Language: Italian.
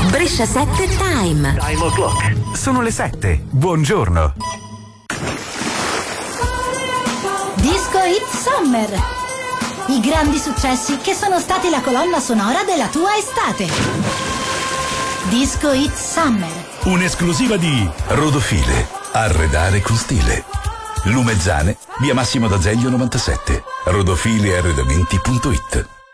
Brescia 7 Time. Time o'clock. Sono le 7. Buongiorno. Disco Hit Summer. I grandi successi che sono stati la colonna sonora della tua estate. Disco Hit Summer. Un'esclusiva di Rodofile. Arredare con stile. Lumezzane, via Massimo d'Azeglio 97. Rodofile arredamenti.it.